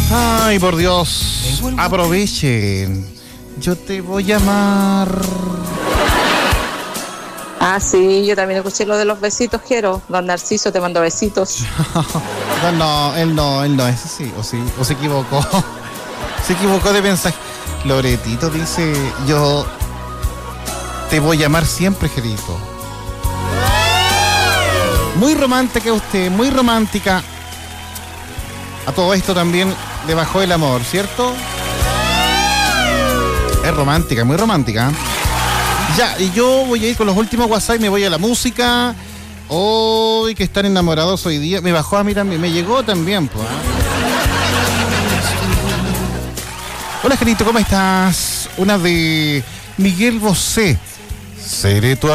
Ay, por Dios, aprovechen. Yo te voy a amar. Ah, sí, yo también escuché lo de los besitos, Jero. Don Narciso te mandó besitos. No, él no, ese sí, o se equivocó. Se equivocó de mensaje. Loretito dice, yo te voy a amar siempre, Jerito. Muy romántica usted, muy romántica. A todo esto también le bajó el amor, ¿cierto? Es romántica, muy romántica. Ya, y yo voy a ir con los últimos WhatsApp, me voy a la música. Hoy que están enamorados hoy día. Me bajó a mí también, me llegó también, pues. Hola, Gerito, ¿cómo estás? Una de Miguel Bosé. Seré tu